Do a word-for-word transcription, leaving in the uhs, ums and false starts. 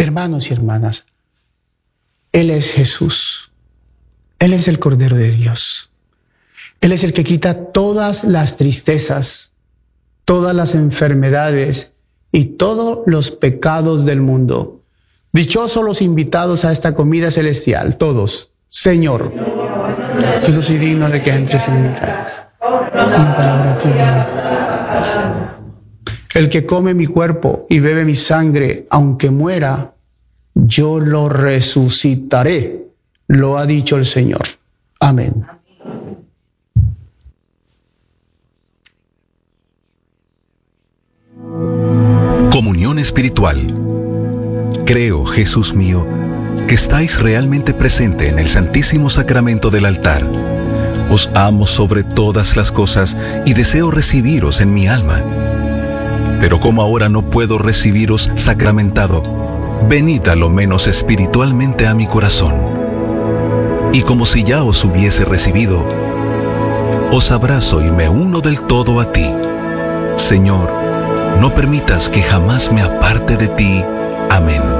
Hermanos y hermanas, Él es Jesús. Él es el Cordero de Dios. Él es el que quita todas las tristezas, todas las enfermedades y todos los pecados del mundo. Dichosos los invitados a esta comida celestial, todos. Señor, yo no soy digno de que entres en mi casa. Una palabra tuya. El que come mi cuerpo y bebe mi sangre, aunque muera, yo lo resucitaré, lo ha dicho el Señor. Amén. Comunión espiritual. Creo, Jesús mío, que estáis realmente presente en el Santísimo Sacramento del altar. Os amo sobre todas las cosas y deseo recibiros en mi alma. Pero como ahora no puedo recibiros sacramentado, venid a lo menos espiritualmente a mi corazón. Y como si ya os hubiese recibido, os abrazo y me uno del todo a ti. Señor, no permitas que jamás me aparte de ti. Amén.